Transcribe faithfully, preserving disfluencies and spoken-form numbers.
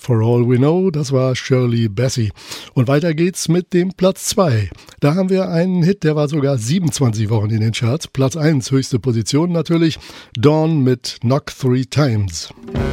For All We Know, das war Shirley Bassey. Und weiter geht's mit dem Platz zwei. Da haben wir einen Hit, der war sogar siebenundzwanzig Wochen in den Charts. Platz eins, höchste Position natürlich, Dawn mit Knock Three Times.